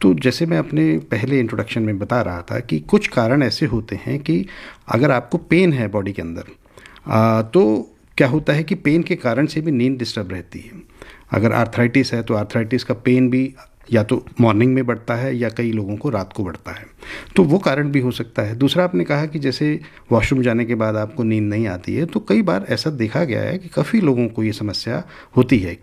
तो जैसे मैं अपने पहले इंट्रोडक्शन में बता रहा था कि कुछ कारण ऐसे होते हैं कि अगर आपको पेन है बॉडी के अंदर, तो क्या होता है कि पेन के कारण से भी नींद डिस्टर्ब रहती है। अगर आर्थराइटिस है तो आर्थराइटिस का पेन भी या तो मॉर्निंग में बढ़ता है या कई लोगों को रात को बढ़ता है, तो वो कारण भी हो सकता है। दूसरा, आपने कहा कि जैसे वॉशरूम जाने के बाद आपको नींद नहीं आती है, तो कई बार ऐसा देखा गया है कि काफ़ी लोगों को ये समस्या होती है